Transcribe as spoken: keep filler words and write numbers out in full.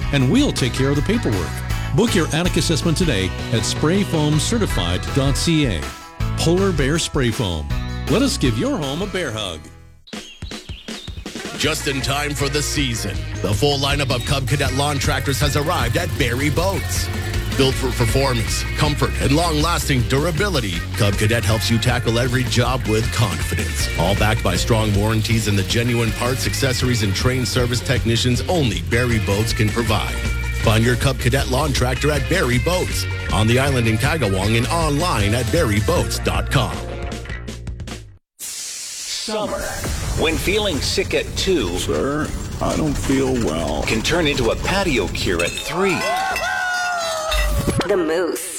and we'll take care of the paperwork. Book your attic assessment today at spray foam certified dot c a. Polar Bear Spray Foam. Let us give your home a bear hug. Just in time for the season, the full lineup of Cub Cadet lawn tractors has arrived at Barry Boats. Built for performance, comfort, and long-lasting durability, Cub Cadet helps you tackle every job with confidence. All backed by strong warranties and the genuine parts, accessories, and trained service technicians only Barry Boats can provide. Find your Cub Cadet lawn tractor at Barry Boats, on the island in Kagawang and online at barry boats dot com. Summer, when feeling sick at two, sir, I don't feel well, can turn into a patio cure at three. The Moose.